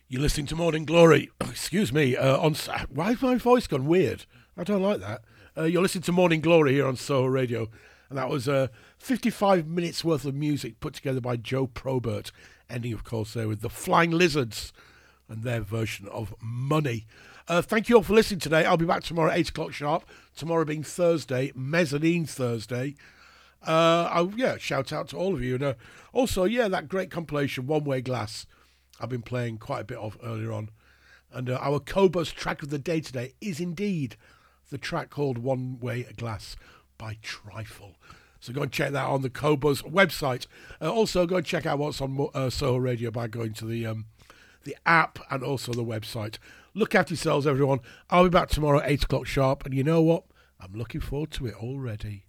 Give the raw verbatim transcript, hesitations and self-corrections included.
You're listening to Morning Glory. Excuse me. Uh, on why has my voice gone weird? I don't like that. Uh, you're listening to Morning Glory here on Soho Radio, and that was uh, fifty-five minutes worth of music put together by Joe Probert, ending, of course, there with the Flying Lizards and their version of Money. Uh, thank you all for listening today. I'll be back tomorrow at eight o'clock sharp. Tomorrow being Thursday, Mezzanine Thursday. Uh, I'll, yeah, shout out to all of you. And uh, also, yeah, that great compilation, One Way Glass, I've been playing quite a bit of earlier on. And uh, our Cobus track of the day today is indeed the track called One Way Glass by Trifle. So go and check that on the Cobus website. Uh, also, go and check out what's on uh, Soho Radio by going to the um, the app and also the website. Look after yourselves, everyone. I'll be back tomorrow at eight o'clock sharp. And you know what? I'm looking forward to it already.